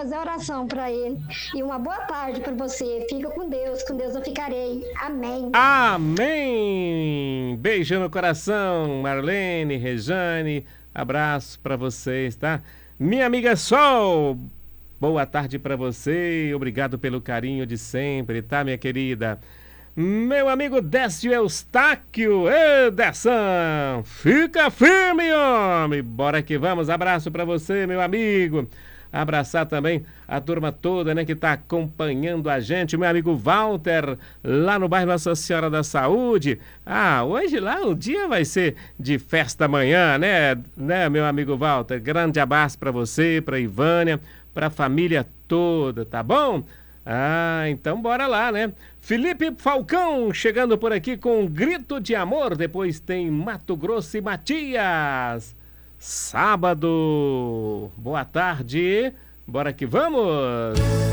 fazer oração para ele. E uma boa tarde para você. Fica com Deus eu ficarei. Amém. Amém! Beijo no coração, Marlene, Rejane, abraço para vocês, tá? Minha amiga Sol, boa tarde para você, obrigado pelo carinho de sempre, tá, minha querida? Meu amigo Décio Eustáquio, ê, Deção, fica firme, homem, bora que vamos, abraço para você, meu amigo. Abraçar também a turma toda, né, que tá acompanhando a gente. Meu amigo Walter, lá no bairro Nossa Senhora da Saúde. Ah, hoje lá o dia vai ser de festa amanhã, né, meu amigo Walter? Grande abraço para você, para Ivânia, para a família toda, tá bom? Ah, então bora lá, né? Felipe Falcão chegando por aqui com um grito de amor. Depois tem Mato Grosso e Matias. Sábado. Boa tarde. Bora que vamos.